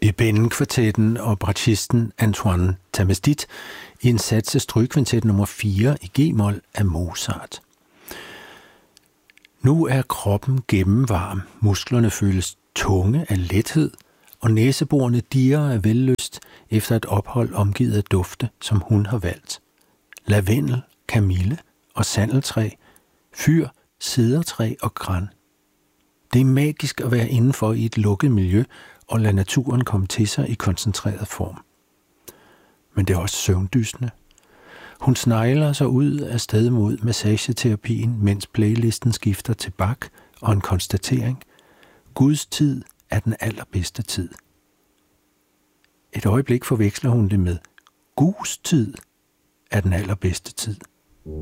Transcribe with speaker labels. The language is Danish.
Speaker 1: Ebenezer-kvartetten og bratschisten Antoine Tamestit i en sats af strygekvintet nummer 4 i G-mol af Mozart. Nu er kroppen gennemvarm, musklerne føles tunge af lethed, og næseborene dirrer af vellyst efter et ophold omgivet af dufte, som hun har valgt. Lavendel, kamille og sandeltræ, fyr, cedertræ og gran. Det er magisk at være indenfor i et lukket miljø og lade naturen komme til sig i koncentreret form. Men det er også søvndysende. Hun snegler sig ud af sted mod massageterapien, mens playlisten skifter til Bach og en konstatering. Guds tid er den allerbedste tid. Et øjeblik forveksler hun det med Guds tid er den allerbedste tid.